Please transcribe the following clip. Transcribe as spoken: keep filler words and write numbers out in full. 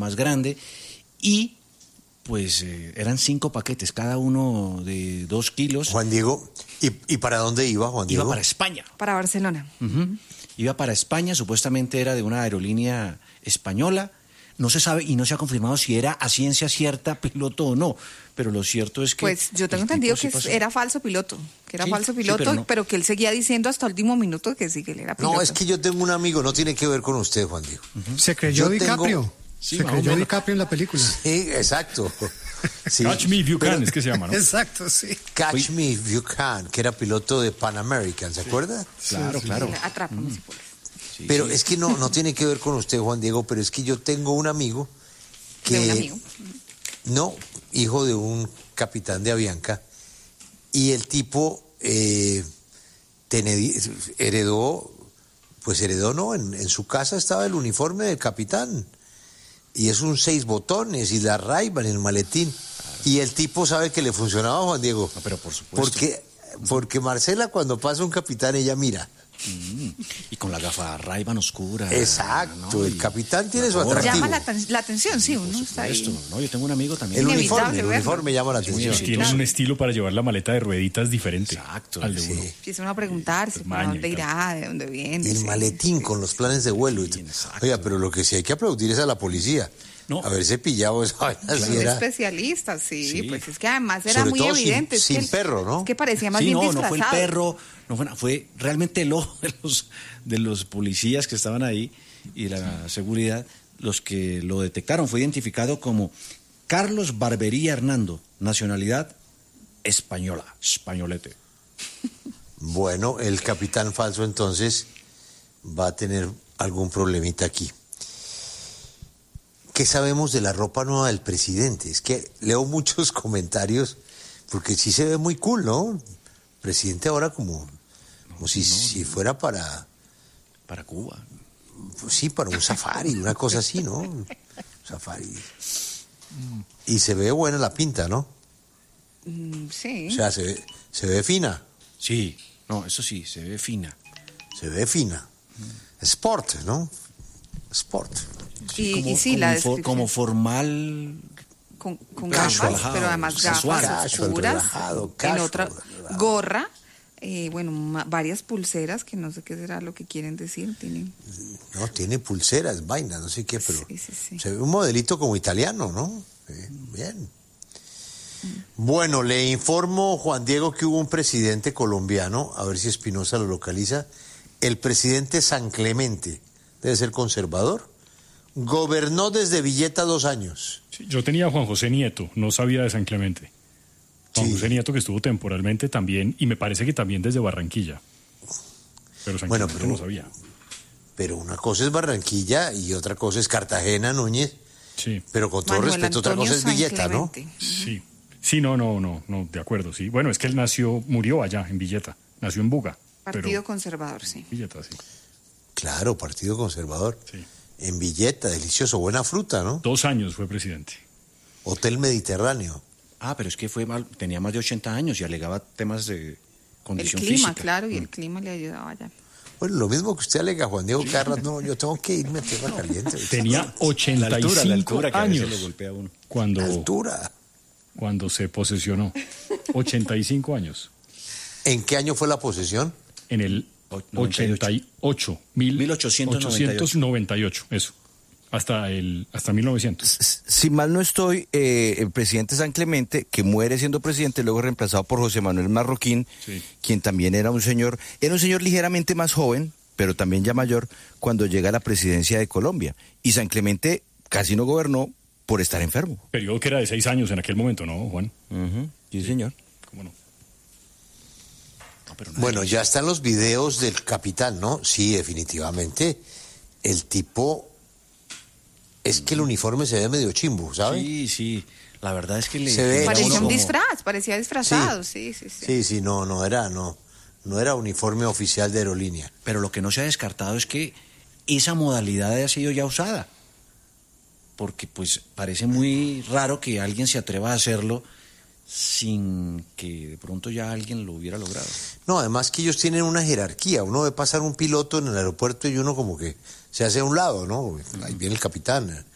más grande, y pues eh, eran cinco paquetes, cada uno de dos kilos. Juan Diego, ¿y, y para dónde iba, Juan Diego? Iba para España. Para Barcelona. Uh-huh. Iba para España, supuestamente era de una aerolínea española. No se sabe y no se ha confirmado si era a ciencia cierta piloto o no, pero lo cierto es que... Pues yo tengo entendido que sí era falso piloto, que era sí, falso piloto, sí, pero, no. pero que él seguía diciendo hasta el último minuto que sí, que él era piloto. No, es que yo tengo un amigo, no tiene que ver con usted, Juan Diego. Uh-huh. Se creyó yo DiCaprio, tengo... sí, se creyó DiCaprio en la película. Sí, exacto. Sí. Catch Me If You Can, pero... es que se llama, ¿no? Exacto, sí. Catch Me If You Can, que era piloto de Pan American, ¿se sí. acuerda? Claro, sí, claro. Atrápame, si puedes. Sí, pero sí. Es que no, no tiene que ver con usted, Juan Diego, pero es que yo tengo un amigo que... ¿De un amigo? No, hijo de un capitán de Avianca, y el tipo eh, tenedi, heredó, pues heredó, no, en, en su casa estaba el uniforme del capitán, y es un seis botones, y la Ray-Ban en el maletín, claro. Y el tipo sabe que le funcionaba, Juan Diego. No, pero por supuesto. Porque, porque Marcela, cuando pasa un capitán, ella mira. Mm, y con la gafa Ray-Ban oscura. Exacto, ¿no? el capitán tiene su atractivo. Llama la, la atención, sí, uno está ahí. No, yo tengo un amigo también. El uniforme, el uniforme llama la atención. Sí, tienen claro. un estilo para llevar la maleta de rueditas diferente. Exacto, al de sí. uno. Empieza uno a preguntarse, pues, ¿para dónde irá? ¿De dónde viene? El sí, maletín sí, con sí. los planes de vuelo. Sí, oiga, pero lo que sí hay que aplaudir es a la policía. No. Haberse pillado esa vaina. Son era... especialistas, sí, sí, pues es que además era sobre muy todo evidente. Sin, es sin que perro, ¿no? Es que parecía más sí, bien no, disfrazado. No fue el perro, no fue, fue realmente el ojo de los, de los policías que estaban ahí y la seguridad, los que lo detectaron. Fue identificado como Carlos Barbería Hernando, nacionalidad española, españolete. Bueno, el capitán falso entonces va a tener algún problemita aquí. ¿Qué sabemos de la ropa nueva del presidente? Es que leo muchos comentarios, porque sí se ve muy cool, ¿no? Presidente ahora como, como no, si, no, si no. fuera para... Para Cuba. Pues sí, para un safari, una cosa así, ¿no? Un safari. Y se ve buena la pinta, ¿no? Mm, sí. O sea, se ve, se ve fina. Sí, no, eso sí, se ve fina. Se ve fina. Sport, ¿no? Sport. Sí, y, como, y sí, como, la for, como formal, con, con casual, gafas, pero además casual, gafas casual, oscuras, relajado, casual, en otra relajado. gorra, eh, bueno, ma, varias pulseras que no sé qué será lo que quieren decir, tienen. No, tiene pulseras, vainas, no sé qué, pero sí, sí, sí. se ve un modelito como italiano, ¿no? Sí, bien. Mm. Bueno, le informo, Juan Diego, que hubo un presidente colombiano, a ver si Espinosa lo localiza, el presidente San Clemente, debe ser conservador. Gobernó desde Villeta dos años. Sí, yo tenía a Juan José Nieto, no sabía de San Clemente. Juan sí. José Nieto, que estuvo temporalmente también, y me parece que también desde Barranquilla. Pero San bueno, Clemente pero, no sabía. Pero una cosa es Barranquilla y otra cosa es Cartagena, Núñez. Sí. Pero con todo Manuel respeto, Antonio otra cosa es San Villeta, Clemente. ¿no? Sí. Sí, no, no, no, no, de acuerdo, sí. Bueno, es que él nació, murió allá, en Villeta. Nació en Buga. Partido pero... conservador, sí. Villeta, sí. Claro, Partido Conservador. Sí. En Villeta, delicioso, buena fruta, ¿no? Dos años fue presidente. Hotel Mediterráneo. Ah, pero es que fue mal, tenía más de ochenta años y alegaba temas de condición El clima, física. claro, y mm. el clima le ayudaba ya. Bueno, lo mismo que usted alega, Juan Diego Carras, no, yo tengo que irme a tierra caliente. Tenía ochenta y cinco la altura, la altura que años le golpea a uno. Cuando, altura. cuando se posesionó. ochenta y cinco años. ¿En qué año fue la posesión? En el ochenta y ocho, mil ochocientos noventa y ocho, eso. Hasta el hasta mil novecientos. Si mal no estoy, eh, el presidente San Clemente, que muere siendo presidente, luego reemplazado por José Manuel Marroquín, sí. quien también era un señor, era un señor ligeramente más joven, pero también ya mayor, cuando llega a la presidencia de Colombia. Y San Clemente casi no gobernó por estar enfermo. Periodo que era de seis años en aquel momento, ¿no, Juan? Uh-huh. Sí, sí, señor. ¿Cómo no? no pero bueno, ya están los videos del capitán, ¿no? Sí, definitivamente. El tipo... Es que el uniforme se ve medio chimbo, ¿sabes? Sí, sí. La verdad es que le... Se ve, parecía un como... disfraz, parecía disfrazado, sí, sí, sí. Sí, sí, no, no era, no, no era uniforme oficial de aerolínea. Pero lo que no se ha descartado es que esa modalidad haya sido ya usada. Porque pues parece muy raro que alguien se atreva a hacerlo sin que de pronto ya alguien lo hubiera logrado. No, además que ellos tienen una jerarquía. Uno ve pasar un piloto en el aeropuerto y uno como que se hace a un lado, ¿no? Ahí viene el capitán.